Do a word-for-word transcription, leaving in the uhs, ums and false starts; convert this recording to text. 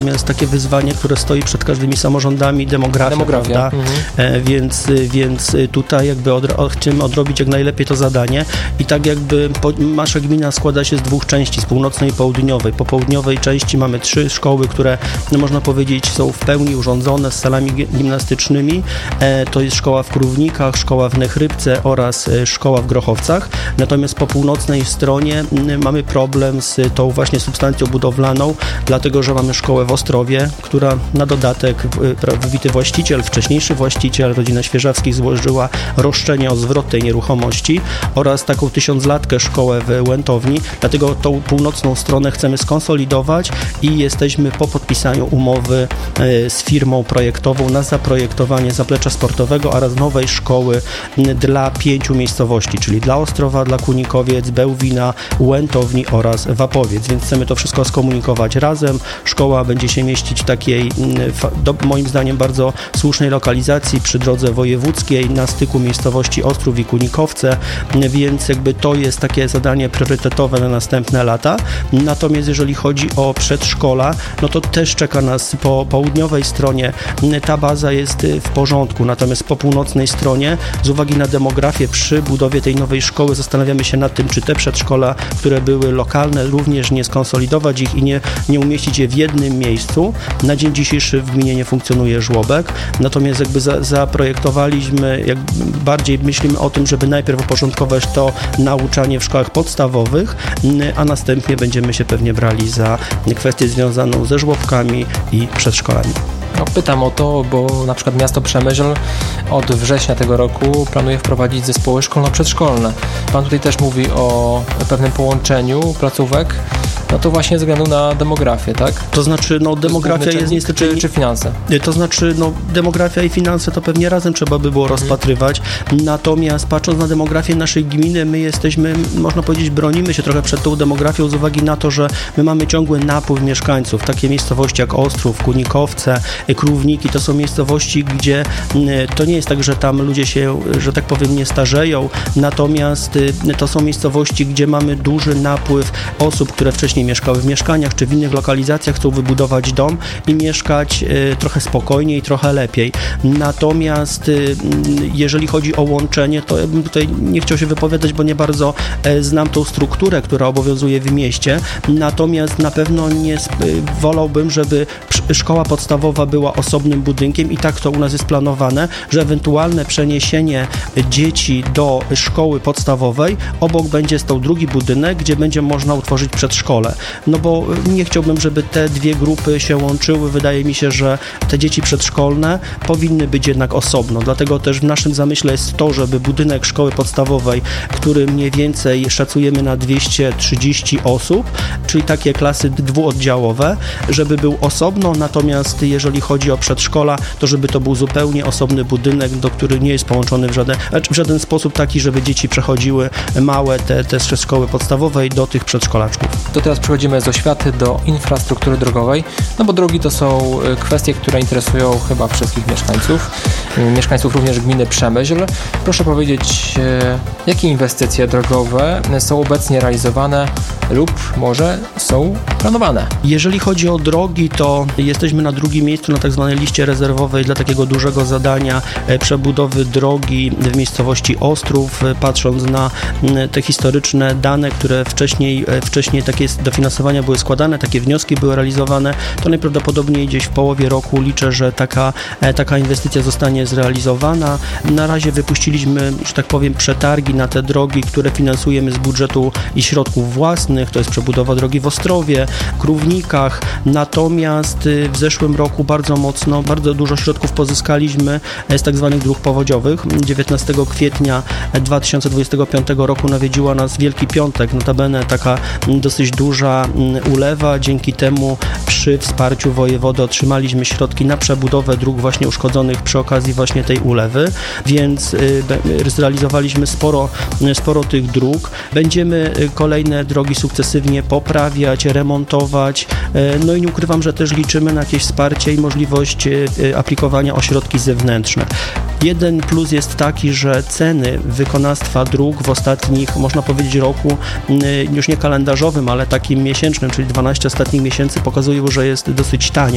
natomiast takie wyzwanie, które stoi przed każdymi samorządami, demografia, demografia. prawda? Mhm. E, więc, więc tutaj jakby odro- chcemy odrobić jak najlepiej to zadanie i tak jakby po, nasza gmina składa się z dwóch części, z północnej i południowej. Po południowej części mamy trzy szkoły, które no, można powiedzieć są w pełni urządzone z salami gimnastycznymi. E, to jest szkoła w Krównikach, szkoła w Nechrybce oraz e, szkoła w Grochowcach. Natomiast po północnej stronie m, mamy problem z tą właśnie substancją budowlaną, dlatego że mamy szkołę w Ostrowie, która na dodatek wybity właściciel, wcześniejszy właściciel, rodzina Świeżawskich złożyła roszczenie o zwrot tej nieruchomości oraz taką tysiąclatkę szkołę w Łętowni, dlatego tą północną stronę chcemy skonsolidować i jesteśmy po podpisaniu umowy z firmą projektową na zaprojektowanie zaplecza sportowego oraz nowej szkoły dla pięciu miejscowości, czyli dla Ostrowa, dla Kunikowiec, Bełwina, Łętowni oraz Wapowiec, więc chcemy to wszystko skomunikować razem. Szkoła będzie się mieścić w takiej, do, moim zdaniem, bardzo słusznej lokalizacji przy drodze wojewódzkiej na styku miejscowości Ostrów i Kunikowce, więc jakby to jest takie zadanie priorytetowe na następne lata. Natomiast jeżeli chodzi o przedszkola, no to też czeka nas po południowej stronie, ta baza jest w porządku, natomiast po północnej stronie z uwagi na demografię przy budowie tej nowej szkoły zastanawiamy się nad tym, czy te przedszkola, które były lokalne, również nie skonsolidować ich i nie, nie umieścić je w jednym miejscu. Na dzień dzisiejszy w gminie nie funkcjonuje żłobek, natomiast jakby za, zaprojektowaliśmy, jak bardziej myślimy o tym, żeby najpierw uporządkować to nauczanie w szkołach podstawowych, a następnie będziemy się pewnie brali za kwestię związaną ze żłobkami i przedszkolami. No, pytam o to, bo na przykład miasto Przemyśl od września tego roku planuje wprowadzić zespoły szkolno-przedszkolne. Pan tutaj też mówi o pewnym połączeniu placówek, no to właśnie ze względu na demografię, tak? To znaczy, no demografia jest, jest niestety... Czy, czy finanse? To znaczy, no demografia i finanse to pewnie razem trzeba by było hmm. rozpatrywać, natomiast patrząc na demografię naszej gminy, my jesteśmy, można powiedzieć, bronimy się trochę przed tą demografią z uwagi na to, że my mamy ciągły napływ mieszkańców. Takie miejscowości jak Ostrów, Kunikowce, Krówniki, to są miejscowości, gdzie to nie jest tak, że tam ludzie się, że tak powiem, nie starzeją, natomiast to są miejscowości, gdzie mamy duży napływ osób, które wcześniej mieszkały w mieszkaniach czy w innych lokalizacjach, chcą wybudować dom i mieszkać y, trochę spokojniej, trochę lepiej. Natomiast y, jeżeli chodzi o łączenie, to ja bym tutaj nie chciał się wypowiadać, bo nie bardzo y, znam tą strukturę, która obowiązuje w mieście, natomiast na pewno nie y, wolałbym, żeby szkoła podstawowa była osobnym budynkiem i tak to u nas jest planowane, że ewentualne przeniesienie dzieci do szkoły podstawowej, obok będzie stał drugi budynek, gdzie będzie można utworzyć przedszkole. No bo nie chciałbym, żeby te dwie grupy się łączyły. Wydaje mi się, że te dzieci przedszkolne powinny być jednak osobno. Dlatego też w naszym zamyśle jest to, żeby budynek szkoły podstawowej, który mniej więcej szacujemy na dwieście trzydzieści osób, czyli takie klasy dwuoddziałowe, żeby był osobno, natomiast jeżeli chodzi o przedszkola, to żeby to był zupełnie osobny budynek, do który nie jest połączony w żaden, w żaden sposób taki, żeby dzieci przechodziły małe te, te ze szkoły podstawowej do tych przedszkolaczków. To teraz przechodzimy z oświaty do infrastruktury drogowej, no bo drogi to są kwestie, które interesują chyba wszystkich mieszkańców, mieszkańców również gminy Przemyśl. Proszę powiedzieć, jakie inwestycje drogowe są obecnie realizowane lub może są planowane? Jeżeli chodzi o drogi, to jesteśmy na drugim miejscu na tak zwanej liście rezerwowej dla takiego dużego zadania przebudowy drogi w miejscowości Ostrów. Patrząc na te historyczne dane, które wcześniej, wcześniej takie dofinansowania były składane, takie wnioski były realizowane, to najprawdopodobniej gdzieś w połowie roku liczę, że taka, taka inwestycja zostanie zrealizowana. Na razie wypuściliśmy, że tak powiem, przetargi na te drogi, które finansujemy z budżetu i środków własnych. To jest przebudowa drogi w Ostrowie, Krównikach. Natomiast w zeszłym roku bardzo mocno, bardzo dużo środków pozyskaliśmy z tak zwanych dróg powodziowych. dziewiętnastego kwietnia dwa tysiące dwudziestego piątego roku nawiedziła nas Wielki Piątek, notabene taka dosyć duża ulewa. Dzięki temu przy wsparciu wojewody otrzymaliśmy środki na przebudowę dróg właśnie uszkodzonych przy okazji właśnie tej ulewy, więc zrealizowaliśmy sporo, sporo tych dróg. Będziemy kolejne drogi sukcesywnie poprawiać, remontować, no i nie ukrywam, że też liczymy na jakieś wsparcie i możliwość aplikowania o środki zewnętrzne. Jeden plus jest taki, że ceny wykonawstwa dróg w ostatnich, można powiedzieć, roku, już nie kalendarzowym, ale takim miesięcznym, czyli dwanaście ostatnich miesięcy, pokazują, że jest dosyć tanie.